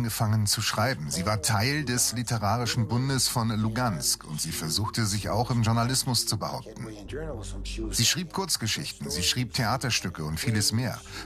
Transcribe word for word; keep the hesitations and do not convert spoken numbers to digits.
angefangen zu schreiben. Sie war Teil des Literarischen Bundes von Lugansk und sie versuchte sich auch im Journalismus zu behaupten. Sie schrieb Kurzgeschichten, sie schrieb Theaterstücke und vieles mehr.